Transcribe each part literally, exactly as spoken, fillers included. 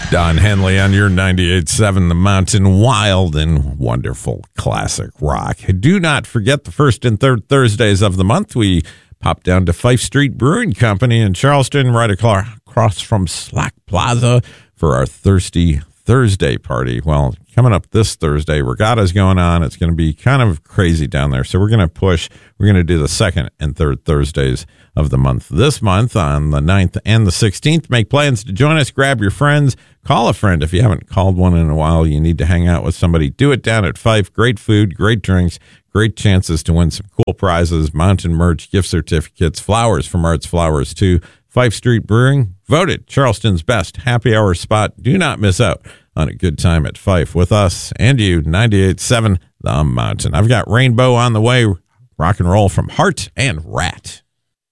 Don Henley on your ninety-eight point seven The Mountain, wild and wonderful classic rock. Do not forget the first and third Thursdays of the month, we pop down to Fife Street Brewing Company in Charleston, right across from Slack Plaza for our Thirsty Thursday party. Well, coming up this Thursday, Regatta's going on. It's going to be kind of crazy down there. So we're going to push. We're going to do the second and third Thursdays of the month. This month on the ninth and the sixteenth, make plans to join us. Grab your friends. Call a friend. If you haven't called one in a while, you need to hang out with somebody. Do it down at Fife. Great food, great drinks, great chances to win some cool prizes, mountain merch, gift certificates, flowers from Arts Flowers too. Fife Street Brewing, voted Charleston's best happy hour spot. Do not miss out on a good time at Fife with us and you, ninety-eight point seven The Mountain. I've got Rainbow on the way, rock and roll from Heart and Rat.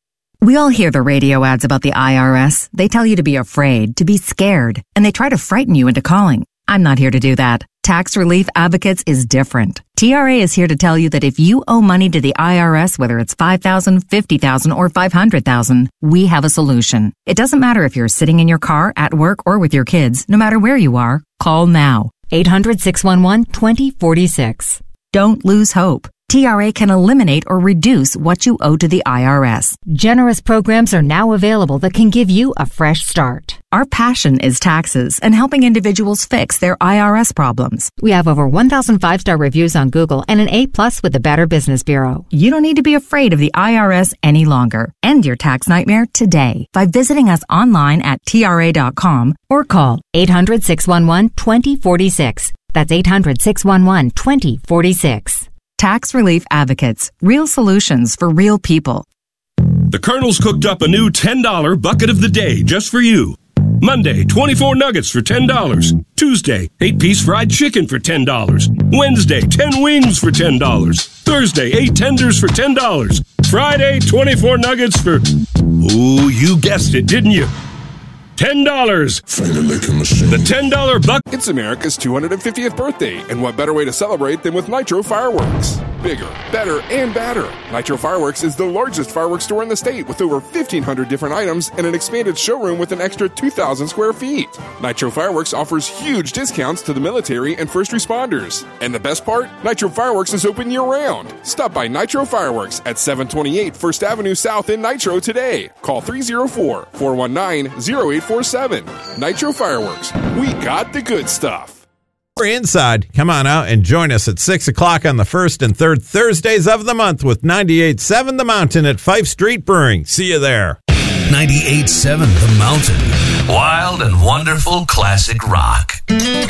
We all hear the radio ads about the I R S. They tell you to be afraid, to be scared, and they try to frighten you into calling. I'm not here to do that. Tax Relief Advocates is different. T R A is here to tell you that if you owe money to the I R S, whether it's five thousand dollars, fifty thousand dollars, or five hundred thousand dollars, we have a solution. It doesn't matter if you're sitting in your car, at work, or with your kids. No matter where you are, call now. eight hundred, six one one, two zero four six. Don't lose hope. T R A can eliminate or reduce what you owe to the I R S. Generous programs are now available that can give you a fresh start. Our passion is taxes and helping individuals fix their I R S problems. We have over one thousand five-star reviews on Google and an A plus with the Better Business Bureau. You don't need to be afraid of the I R S any longer. End your tax nightmare today by visiting us online at T R A dot com or call eight hundred, six one one, two zero four six. That's eight hundred, six one one, two zero four six. Tax Relief Advocates. Real solutions for real people. The Colonel's cooked up a new ten dollar bucket of the day just for you. Monday, twenty-four nuggets for ten dollars. Tuesday, eight piece fried chicken for ten dollars. Wednesday, ten wings for ten dollars. Thursday, eight tenders for ten dollars. Friday, twenty-four nuggets for... Ooh, you guessed it, didn't you? ten dollars. The ten dollar buck. It's America's two hundred fiftieth birthday, and what better way to celebrate than with Nitro Fireworks? Bigger, better, and badder. Nitro Fireworks is the largest fireworks store in the state with over fifteen hundred different items and an expanded showroom with an extra two thousand square feet. Nitro Fireworks offers huge discounts to the military and first responders. And the best part? Nitro Fireworks is open year-round. Stop by Nitro Fireworks at seven twenty-eight First Avenue South in Nitro today. Call three oh four, four one nine, oh eight four seven. Nitro Fireworks. We got the good stuff. We're inside. Come on out and join us at six o'clock on the first and third Thursdays of the month with ninety-eight point seven The Mountain at Fife Street Brewing. See you there. ninety-eight point seven The Mountain. Wild and wonderful classic rock.